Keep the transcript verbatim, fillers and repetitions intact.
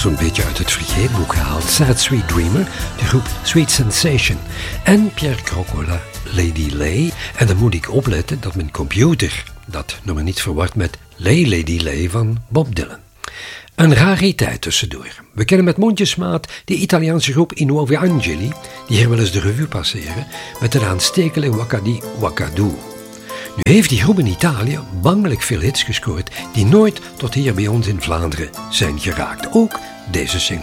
zo'n beetje uit het vergeetboek gehaald. Sad Sweet Dreamer, de groep Sweet Sensation. En Pierre Crocola, Lady Lay. En dan moet ik opletten dat mijn computer dat nummer niet verward met Lay Lady Lay van Bob Dylan. Een rariteit tussendoor. We kennen met mondjesmaat de Italiaanse groep I Nuovi Angeli, die hier wel eens de revue passeren, met de aanstekelijke Waka Di Waka Do. Nu heeft die groep in Italië bangelijk veel hits gescoord die nooit tot hier bij ons in Vlaanderen zijn geraakt. Ook deze single.